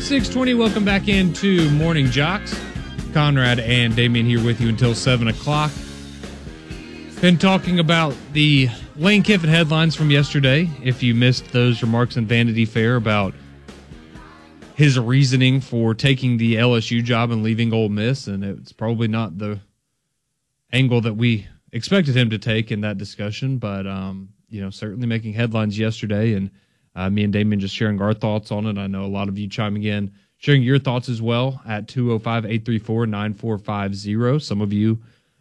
620, welcome back into Morning Jocks. Conrad and Damian here with you until 7 o'clock. Been talking about the Lane Kiffin headlines from yesterday. If you missed those remarks in Vanity Fair about his reasoning for taking the LSU job and leaving Ole Miss, and it's probably not the angle that we expected him to take in that discussion, but certainly making headlines yesterday, and me and Damian just sharing our thoughts on it. I know a lot of you chiming in, sharing your thoughts as well at 205-834-9450. Some of you,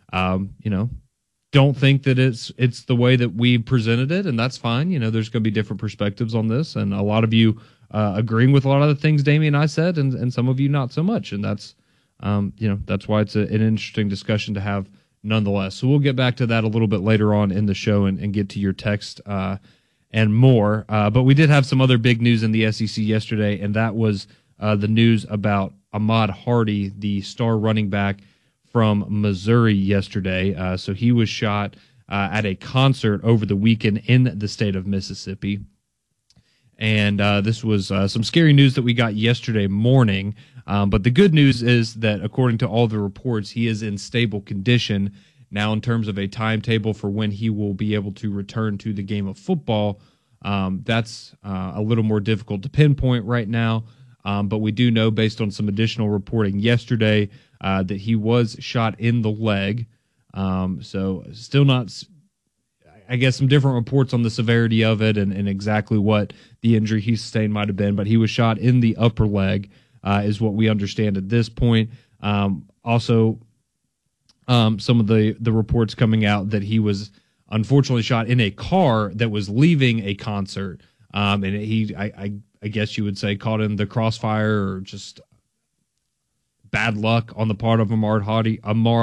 don't think that it's the way that we presented it, and that's fine. There's going to be different perspectives on this, and a lot of you agreeing with a lot of the things Damian and I said, and some of you not so much, and that's why it's an interesting discussion to have nonetheless. So we'll get back to that a little bit later on in the show and get to your text and more. But we did have some other big news in the SEC yesterday, and that was the news about Ahmad Hardy, the star running back from Missouri yesterday. So he was shot at a concert over the weekend in the state of Mississippi. And this was some scary news that we got yesterday morning. But the good news is that according to all the reports, he is in stable condition. Now, in terms of a timetable for when he will be able to return to the game of football, that's a little more difficult to pinpoint right now. But we do know, based on some additional reporting yesterday, that he was shot in the leg. So still not, I guess, some different reports on the severity of it and exactly what the injury he sustained might have been. But he was shot in the upper leg, is what we understand at this point. Also, some of the reports coming out that he was unfortunately shot in a car that was leaving a concert. And I guess you would say caught in the crossfire or just bad luck on the part of Ahmad Hardy.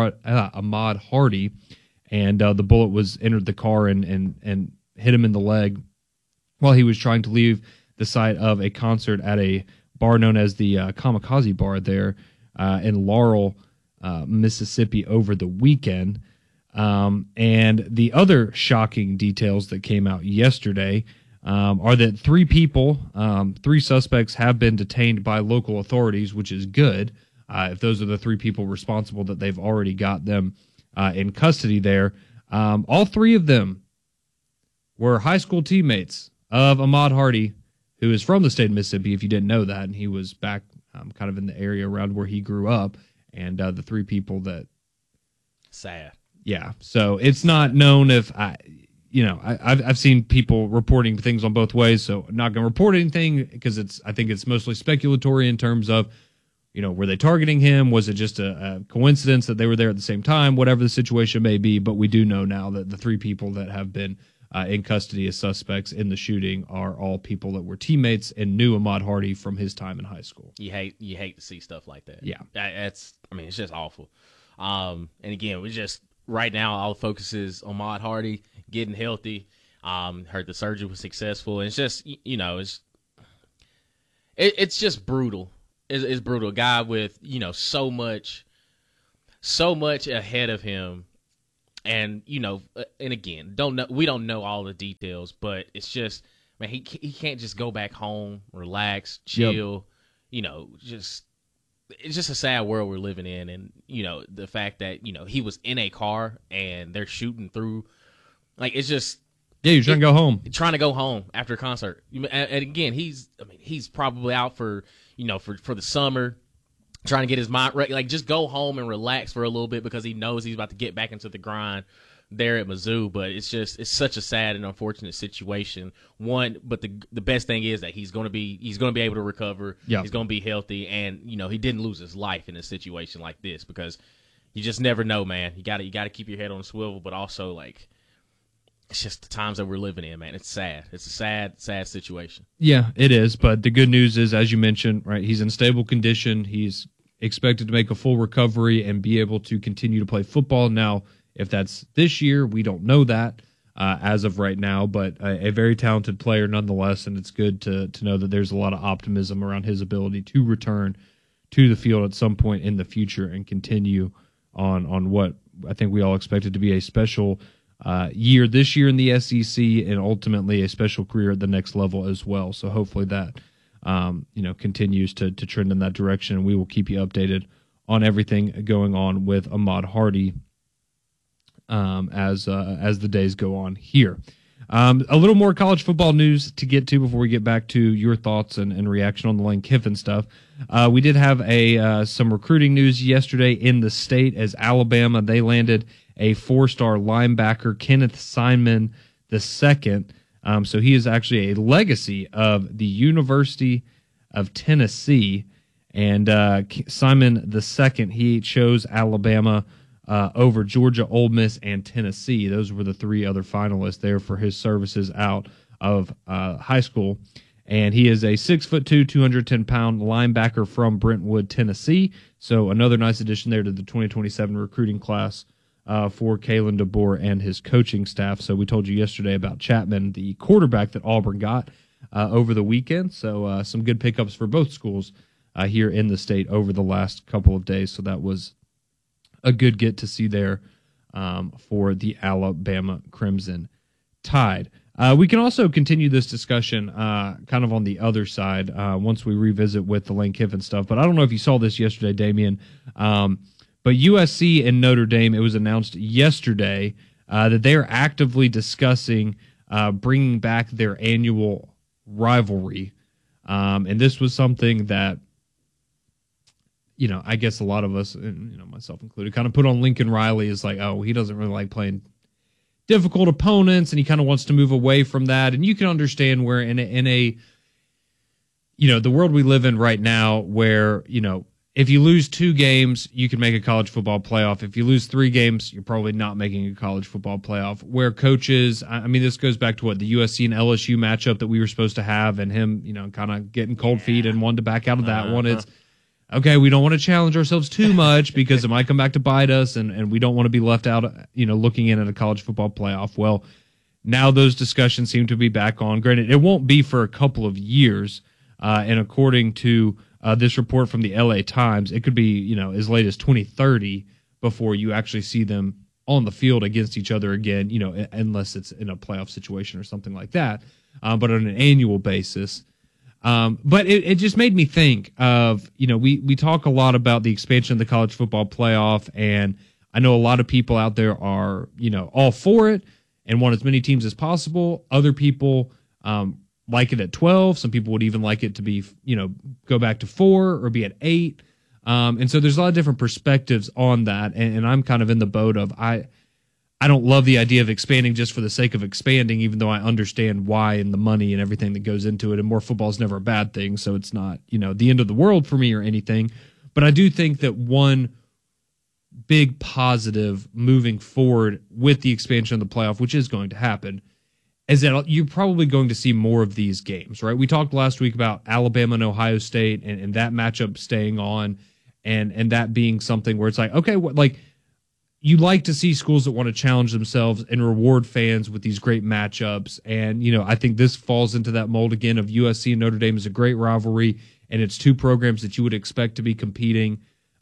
And the bullet entered the car and hit him in the leg while he was trying to leave the site of a concert at a bar known as the Kamikaze Bar there in Laurel, Mississippi over the weekend. And the other shocking details that came out yesterday are that three suspects have been detained by local authorities, which is good. If those are the three people responsible, that they've already got them in custody there. All three of them were high school teammates of Ahmad Hardy, who is from the state of Mississippi, if you didn't know that, and he was back kind of in the area around where he grew up. And the three people that... Sad. Yeah, so it's not known if I've seen people reporting things on both ways, so I'm not going to report anything because I think it's mostly speculatory in terms of, were they targeting him? Was it just a coincidence that they were there at the same time? Whatever the situation may be, but we do know now that the three people that have been in custody as suspects in the shooting are all people that were teammates and knew Ahmad Hardy from his time in high school. You hate to see stuff like that. Yeah, it's just awful. And again, right now, all the focus is Ahmad Hardy getting healthy. Heard the surgery was successful. And it's just, it's just brutal. It's brutal. A guy with, so much ahead of him. And, and again, we don't know all the details, but it's just, man, he can't just go back home, relax, chill, it's just a sad world we're living in. And, the fact that, he was in a car and they're shooting through, it's just. Yeah, you're trying to go home. Trying to go home after a concert. And again, he's probably out for the summer, trying to get his mind right. Just go home and relax for a little bit because he knows he's about to get back into the grind there at Mizzou. But it's such a sad and unfortunate situation. But the best thing is that he's going to be able to recover. Yeah. He's going to be healthy, and he didn't lose his life in a situation like this because you just never know, man. You got to keep your head on a swivel, but also it's just the times that we're living in, man. It's sad. It's a sad, sad situation. Yeah, it is. But the good news is, as you mentioned, right, he's in stable condition. He's expected to make a full recovery and be able to continue to play football. Now, if that's this year, we don't know that as of right now, but a very talented player nonetheless, and it's good to know that there's a lot of optimism around his ability to return to the field at some point in the future and continue on what I think we all expected to be a special year this year in the SEC and ultimately a special career at the next level as well. So hopefully that continues to trend in that direction. And we will keep you updated on everything going on with Ahmad Hardy as the days go on here. A little more college football news to get to before we get back to your thoughts and reaction on the Lane Kiffin stuff. We did have some recruiting news yesterday in the state as Alabama, they landed a 4-star linebacker, Kenneth Simon II. So he is actually a legacy of the University of Tennessee. And Simon II, he chose Alabama over Georgia, Ole Miss, and Tennessee. Those were the 3 other finalists there for his services out of high school. And he is a 6'2", 210-pound linebacker from Brentwood, Tennessee. So another nice addition there to the 2027 recruiting class for Kalen DeBoer and his coaching staff. So we told you yesterday about Chapman, the quarterback that Auburn got over the weekend. So some good pickups for both schools here in the state over the last couple of days. So that was a good get to see there for the Alabama Crimson Tide. We can also continue this discussion kind of on the other side once we revisit with the Lane Kiffin stuff. But I don't know if you saw this yesterday, Damian, but USC and Notre Dame, it was announced yesterday that they are actively discussing bringing back their annual rivalry. And this was something that, I guess a lot of us, and myself included, kind of put on Lincoln Riley as like, oh, he doesn't really like playing difficult opponents, and he kind of wants to move away from that. And you can understand where in a the world we live in right now, where if you lose 2 games, you can make a college football playoff. If you lose 3 games, you're probably not making a college football playoff. Where coaches, this goes back to the USC and LSU matchup that we were supposed to have, and him, kind of getting cold feet and wanted to back out of that one. It's okay, we don't want to challenge ourselves too much because it might come back to bite us, and we don't want to be left out, looking in at a college football playoff. Well, now those discussions seem to be back on. Granted, it won't be for a couple of years, and according to this report from the LA Times, it could be, as late as 2030 before you actually see them on the field against each other again, unless it's in a playoff situation or something like that, but on an annual basis. But it just made me think of, we talk a lot about the expansion of the college football playoff, and I know a lot of people out there are, all for it and want as many teams as possible. Other people like it at 12. Some people would even like it to be, go back to 4 or be at 8. And so there's a lot of different perspectives on that, and I'm kind of in the boat of I don't love the idea of expanding just for the sake of expanding, even though I understand why and the money and everything that goes into it. And more football is never a bad thing, so it's not, the end of the world for me or anything. But I do think that one big positive moving forward with the expansion of the playoff, which is going to happen, is that you're probably going to see more of these games, right? We talked last week about Alabama and Ohio State and that matchup staying on and that being something where it's like, okay, you like to see schools that want to challenge themselves and reward fans with these great matchups. And, I think this falls into that mold again of USC and Notre Dame is a great rivalry, and it's 2 programs that you would expect to be competing,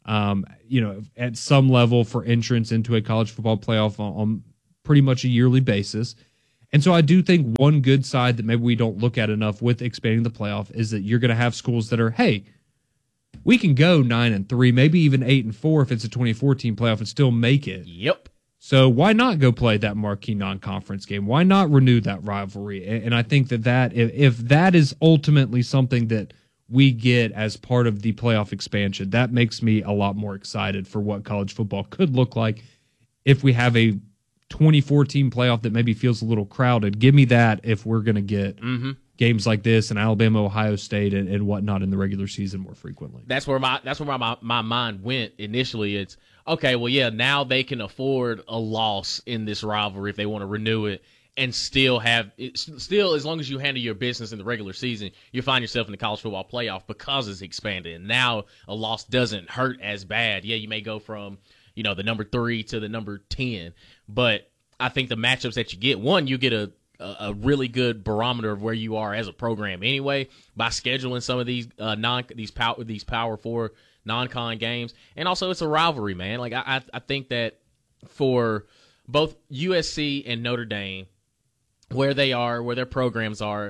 at some level for entrance into a college football playoff on pretty much a yearly basis. And so I do think one good side that maybe we don't look at enough with expanding the playoff is that you're going to have schools that are, hey, we can go 9-3, maybe even 8-4 if it's a 2014 playoff and still make it. Yep. So why not go play that marquee non-conference game? Why not renew that rivalry? And I think that if that is ultimately something that we get as part of the playoff expansion, that makes me a lot more excited for what college football could look like if we have a 2014 playoff that maybe feels a little crowded. Give me that if we're going to get games like this in Alabama, Ohio State, and whatnot in the regular season more frequently. That's where my mind went initially. It's okay. Well, yeah, now they can afford a loss in this rivalry if they want to renew it, and still have it. Still, as long as you handle your business in the regular season, you find yourself in the college football playoff because it's expanded. And now a loss doesn't hurt as bad. Yeah, you may go from the number 3 to the number 10, but I think the matchups that you get, one, you get a really good barometer of where you are as a program anyway by scheduling some of these these Power 4 non-con games, and also it's a rivalry, man. Like I think that for both USC and Notre Dame, where they are, where their programs are,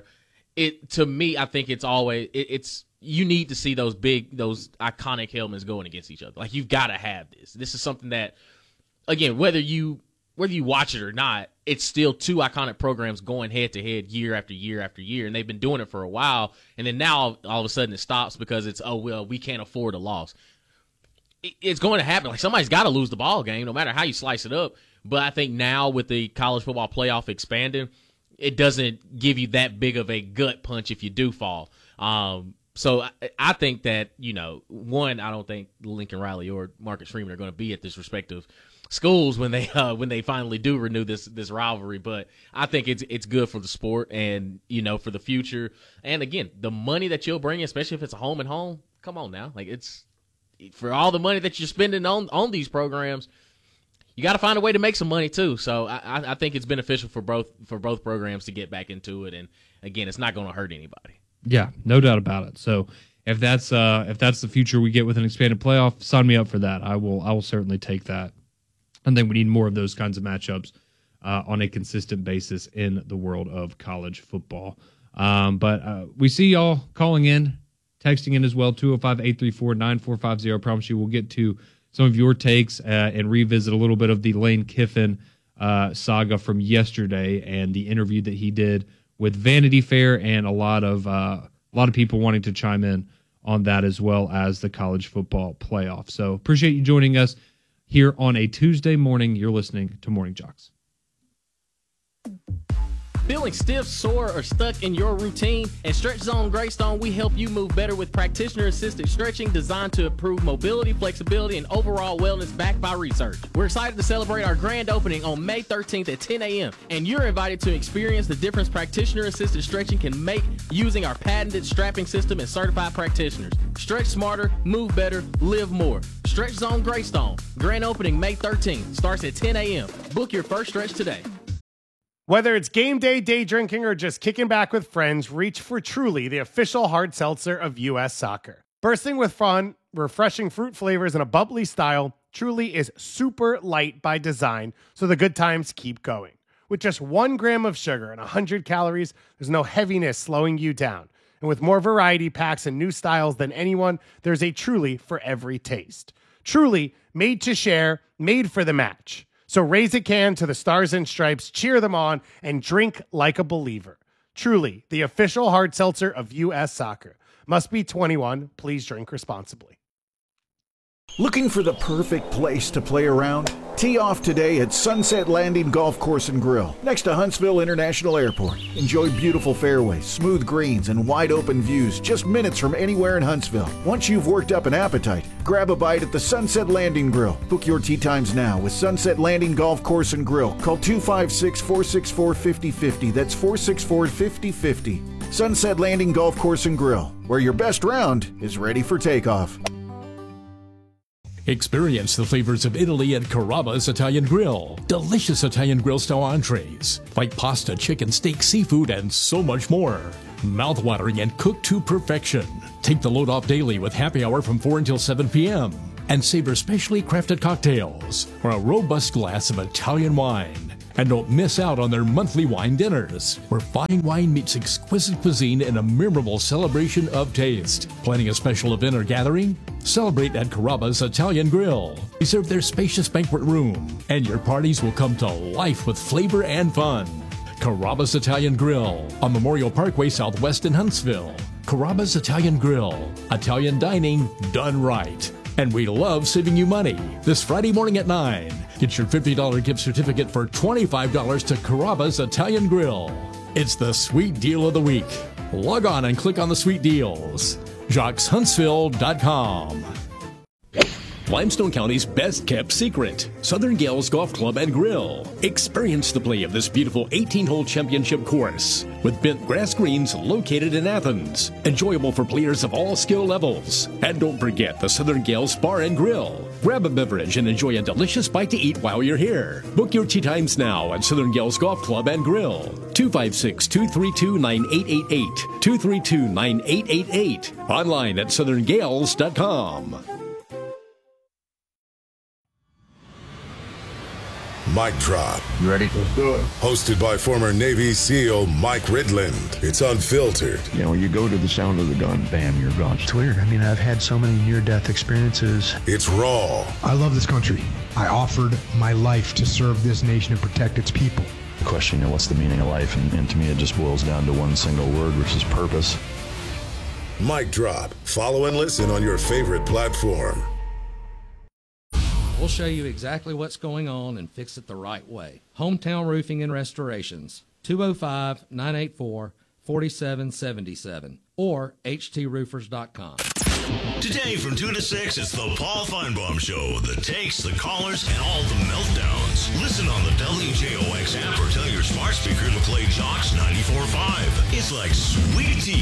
to me, I think it's always it's you need to see those iconic helmets going against each other. Like, you've got to have this. This is something that, again, whether you watch it or not, it's still two iconic programs going head to head year after year after year, and they've been doing it for a while. And then now all of a sudden it stops because it's, oh well, we can't afford a loss. It's going to happen. Like, somebody's got to lose the ball game, no matter how you slice it up. But I think now with the college football playoff expanding, it doesn't give you that big of a gut punch if you do fall. So I think that, one, I don't think Lincoln Riley or Marcus Freeman are going to be at this respective schools when they finally do renew this rivalry. But I think it's good for the sport and, for the future. And again, the money that you'll bring, especially if it's a home and home, come on now. Like, it's for all the money that you're spending on these programs, you got to find a way to make some money too. So I think it's beneficial for both programs to get back into it. And again, it's not going to hurt anybody. Yeah, no doubt about it. So if that's the future we get with an expanded playoff, sign me up for that. I will certainly take that. I think we need more of those kinds of matchups on a consistent basis in the world of college football. But we see y'all calling in, texting in as well, 205-834-9450. I promise you we'll get to some of your takes and revisit a little bit of the Lane Kiffin saga from yesterday and the interview that he did with Vanity Fair, and a lot of people wanting to chime in on that, as well as the college football playoff. So appreciate you joining us here on a Tuesday morning. You're listening to Morning Jocks. Feeling stiff, sore, or stuck in your routine? At Stretch Zone Greystone, we help you move better with practitioner-assisted stretching designed to improve mobility, flexibility, and overall wellness backed by research. We're excited to celebrate our grand opening on May 13th at 10 a.m., and you're invited to experience the difference practitioner-assisted stretching can make using our patented strapping system and certified practitioners. Stretch smarter, move better, live more. Stretch Zone Greystone, grand opening May 13th, starts at 10 a.m. Book your first stretch today. Whether it's game day, day drinking, or just kicking back with friends, reach for Truly, the official hard seltzer of U.S. Soccer. Bursting with fun, refreshing fruit flavors, and a bubbly style, Truly is super light by design, so the good times keep going. With just 1 gram of sugar and 100 calories, there's no heaviness slowing you down. And with more variety packs and new styles than anyone, there's a Truly for every taste. Truly, made to share, made for the match. So raise a can to the Stars and Stripes, cheer them on, and drink like a believer. Truly, the official hard seltzer of U.S. Soccer. Must be 21. Please drink responsibly. Looking for the perfect place to play around? Tee off today at Sunset Landing Golf Course and Grill, next to Huntsville International Airport. Enjoy beautiful fairways, smooth greens, and wide open views just minutes from anywhere in Huntsville. Once you've worked up an appetite, grab a bite at the Sunset Landing Grill. Book your tee times now with Sunset Landing Golf Course and Grill. Call 256-464-5050. That's 464-5050. Sunset Landing Golf Course and Grill, where your best round is ready for takeoff. Experience the flavors of Italy at Carrabba's Italian Grill. Delicious Italian grill-style entrees like pasta, chicken, steak, seafood, and so much more. Mouth-watering and cooked to perfection. Take the load off daily with happy hour from 4 until 7 p.m. And savor specially crafted cocktails or a robust glass of Italian wine. And don't miss out on their monthly wine dinners, where fine wine meets exquisite cuisine in a memorable celebration of taste. Planning a special event or gathering? Celebrate at Carrabba's Italian Grill. Reserve their spacious banquet room, and your parties will come to life with flavor and fun. Carrabba's Italian Grill on Memorial Parkway Southwest in Huntsville. Carrabba's Italian Grill. Italian dining done right. And we love saving you money. This Friday morning at 9, get your $50 gift certificate for $25 to Carrabba's Italian Grill. It's the sweet deal of the week. Log on and click on the sweet deals. JocksHuntsville.com. Limestone County's best-kept secret, Southern Gales Golf Club and Grill. Experience the play of this beautiful 18-hole championship course with bent grass greens located in Athens. Enjoyable for players of all skill levels. And don't forget the Southern Gales Bar and Grill. Grab a beverage and enjoy a delicious bite to eat while you're here. Book your tee times now at Southern Gales Golf Club and Grill. 256-232-9888. 232-9888. Online at southerngales.com. Mic Drop. You ready? Let's do it. Hosted by former Navy SEAL Mike Ridland. It's unfiltered. You know, you go to the sound of the gun, bam, you're gone. It's weird. I mean, I've had so many near-death experiences. It's raw. I love this country. I offered my life to serve this nation and protect its people. The question, you know, what's the meaning of life? And to me, it just boils down to one single word, which is purpose. Mic Drop. Follow and listen on your favorite platform. We'll show you exactly what's going on and fix it the right way. Hometown Roofing and Restorations, 205-984-4777 or htroofers.com. Today from 2 to 6, it's the Paul Feinbaum Show. The takes, the callers, and all the meltdowns. Listen on the WJOX app or tell your smart speaker to play Jocks 94.5. It's like sweet tea.